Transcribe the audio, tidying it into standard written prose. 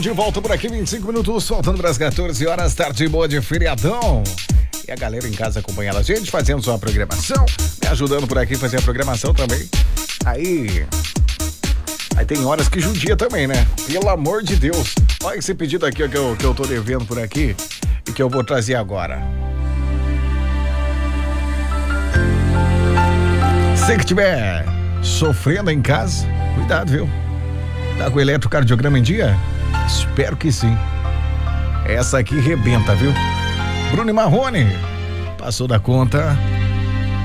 De volta por aqui, 25 minutos, faltando para as 14 horas, tarde boa de feriadão. E a galera em casa acompanhando a gente, fazendo sua programação, me ajudando por aqui a fazer a programação também. Aí tem horas que judia também, né? Pelo amor de Deus. Olha esse pedido aqui que eu tô devendo por aqui e que eu vou trazer agora. Você que estiver sofrendo em casa, cuidado, viu? Tá com o eletrocardiograma em dia? Espero que sim. Essa aqui rebenta, viu? Bruno e Marrone passou da conta.